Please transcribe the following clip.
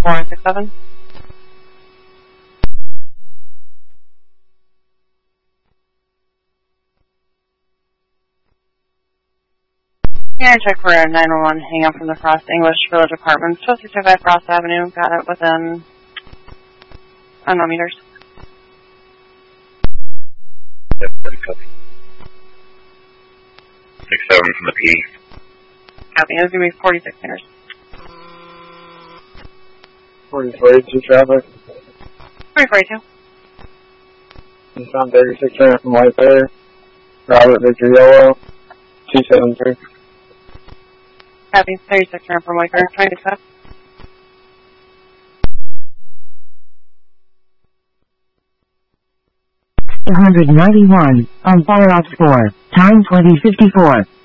467. Yeah, check for a 911 hang up from the Frost English Village Apartments, 1265 Frost Avenue. Got it within unknown meters. Yep, copy. 67 from the P. Copy. It was going to be 46 meters. 4042 traffic. 342. Eastbound 3600 from White Bear. Robert Victor Yellow. 273. Copy. 3600 from White Bear. 26. $191 on Fire Ops 4, time 2054.